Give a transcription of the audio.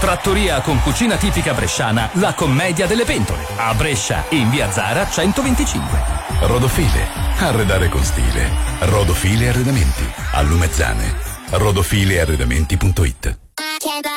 Trattoria con cucina tipica bresciana, la commedia delle pentole. A Brescia, in via Zara 125. Rodofile, arredare con stile. Rodofile Arredamenti, a Lumezzane. rodofilearredamenti.it